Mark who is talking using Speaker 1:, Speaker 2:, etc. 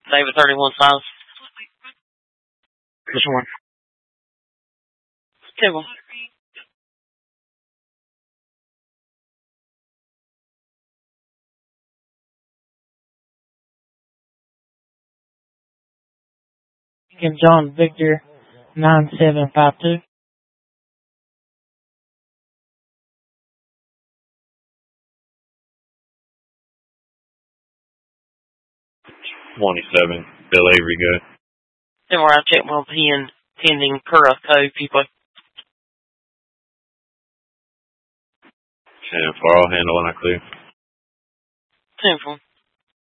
Speaker 1: David 31 size. Which one? 10-1.
Speaker 2: John Victor 9752.
Speaker 3: Bill Avery, good.
Speaker 1: 10-4, I checked my pending Kura code, people.
Speaker 3: 10-4, I'll handle when I clear.
Speaker 1: 10-4.